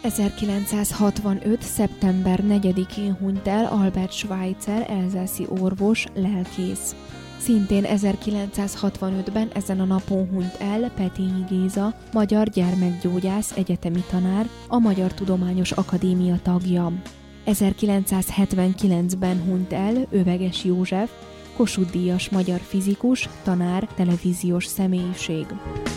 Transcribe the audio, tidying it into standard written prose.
1965. szeptember 4-én hunyt el Albert Schweitzer, elzászi orvos, lelkész. Szintén 1965-ben ezen a napon hunyt el Petényi Géza, magyar gyermekgyógyász, egyetemi tanár, a Magyar Tudományos Akadémia tagja. 1979-ben hunyt el Öveges József, Kossuth-díjas magyar fizikus, tanár, televíziós személyiség.